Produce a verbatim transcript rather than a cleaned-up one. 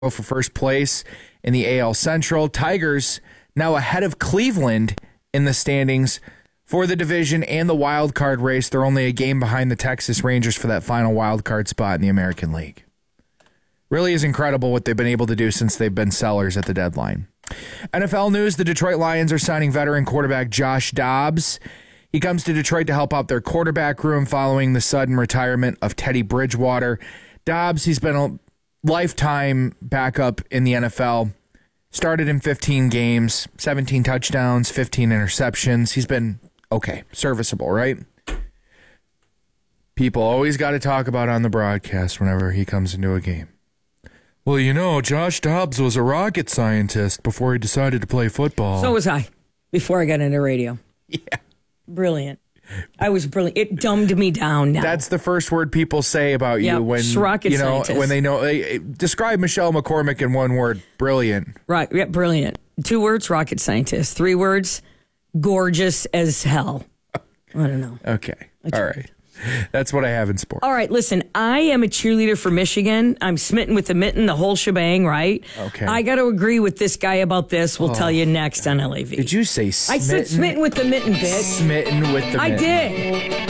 for first place in the A L Central. Tigers now ahead of Cleveland in the standings for the division and the wild card race. They're only a game behind the Texas Rangers for that final wild card spot in the American League. Really is incredible what they've been able to do since they've been sellers at the deadline. N F L news, the Detroit Lions are signing veteran quarterback Josh Dobbs. He comes to Detroit to help out their quarterback room following the sudden retirement of Teddy Bridgewater. Dobbs, he's been a lifetime backup in the N F L. Started in fifteen games, seventeen touchdowns, fifteen interceptions. He's been okay, serviceable, right? People always got to talk about on the broadcast whenever he comes into a game. Well, you know, Josh Dobbs was a rocket scientist before he decided to play football. So was I before I got into radio. Yeah. Brilliant. I was brilliant. It dumbed me down now. That's the first word people say about yep, you when rocket you know scientist. when they know. Uh, describe Michelle McCormick in one word: brilliant. Right. Yeah, brilliant. Two words: rocket scientist. Three words: gorgeous as hell. I don't know. Okay. All right. That's what I have in sports. All right, listen, I am a cheerleader for Michigan. I'm smitten with the mitten, the whole shebang, right? Okay. I got to agree with this guy about this. We'll oh. tell you next on L A V. Did you say smitten? I said smitten with the mitten, bitch. Smitten with the I mitten. did.